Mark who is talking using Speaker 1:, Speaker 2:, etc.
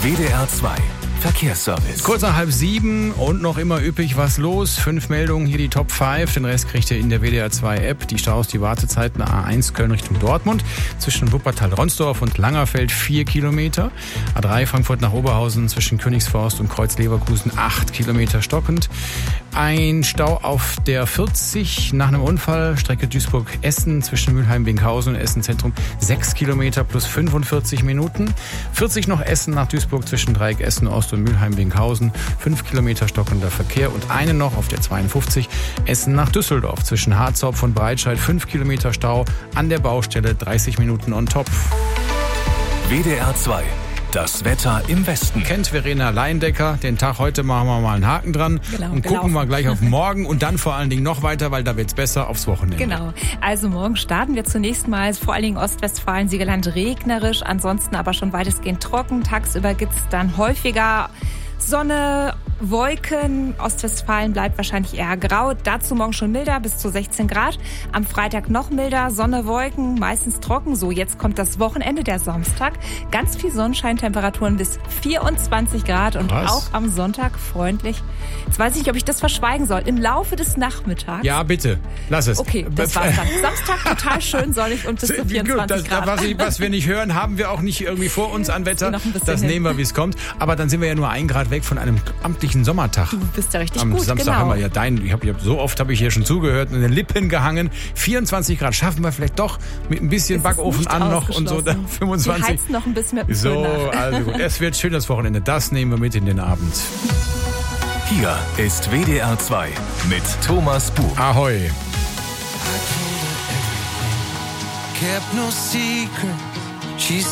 Speaker 1: WDR 2 Verkehrsservice.
Speaker 2: Kurz nach 6:30 und noch immer üppig was los. 5 Meldungen, hier die Top 5. Den Rest kriegt ihr in der WDR 2 App. Die Staus, die Wartezeiten A1 Köln Richtung Dortmund. Zwischen Wuppertal-Ronsdorf und Langerfeld 4 Kilometer. A3 Frankfurt nach Oberhausen zwischen Königsforst und Kreuz-Leverkusen 8 Kilometer stockend. Ein Stau auf der 40 nach einem Unfall. Strecke Duisburg-Essen zwischen Mülheim-Winkhausen und Essen-Zentrum 6 Kilometer plus 45 Minuten. 40 noch Essen nach Duisburg zwischen Dreieck Essen-Ost und Mülheim-Winkhausen 5 Kilometer stockender Verkehr. Und eine noch auf der 52 Essen nach Düsseldorf zwischen Harzopf und Breitscheid 5 Kilometer Stau. An der Baustelle 30 Minuten on top.
Speaker 1: WDR 2. Das Wetter im Westen.
Speaker 2: Kennt Verena Leindecker. Den Tag heute machen wir mal einen Haken dran.
Speaker 3: Genau,
Speaker 2: und gucken wir gleich auf morgen und dann vor allen Dingen noch weiter, weil da wird's besser, aufs Wochenende.
Speaker 3: Genau. Also morgen starten wir zunächst mal vor allen Dingen Ostwestfalen, Siegerland regnerisch, ansonsten aber schon weitestgehend trocken. Tagsüber gibt's dann häufiger Sonne, Wolken. Ostwestfalen bleibt wahrscheinlich eher grau. Dazu morgen schon milder, bis zu 16 Grad. Am Freitag noch milder, Sonne, Wolken, meistens trocken. So, jetzt kommt das Wochenende, der Samstag. Ganz viel Sonnenschein, Temperaturen bis 24 Grad und auch am Sonntag freundlich. Jetzt weiß ich nicht, ob ich das verschweigen soll. Im Laufe des Nachmittags.
Speaker 2: Ja, bitte. Lass es.
Speaker 3: Okay, das war's dann. Samstag total schön sonnig und bis zu 24 Grad.
Speaker 2: Was wir nicht hören, haben wir auch nicht irgendwie vor uns an Wetter. Das
Speaker 3: hin.
Speaker 2: nehmen wir, wie es kommt. Aber dann sind wir ja nur 1 Grad weg von einem amtlichen Sommertag.
Speaker 3: Du bist ja richtig
Speaker 2: Am
Speaker 3: gut,
Speaker 2: Samstag
Speaker 3: genau.
Speaker 2: haben wir ja so oft habe ich hier schon zugehört und in den Lippen gehangen. 24 Grad schaffen wir vielleicht doch mit ein bisschen Backofen an noch und so. Dann 25.
Speaker 3: Wir heizen noch ein bisschen mit dem
Speaker 2: So,
Speaker 3: Föhn nach.
Speaker 2: also gut. Es wird schön das Wochenende. Das nehmen wir mit in den Abend.
Speaker 1: Hier ist WDR 2 mit Thomas Buch.
Speaker 2: Ahoi.
Speaker 4: Kept no secret. She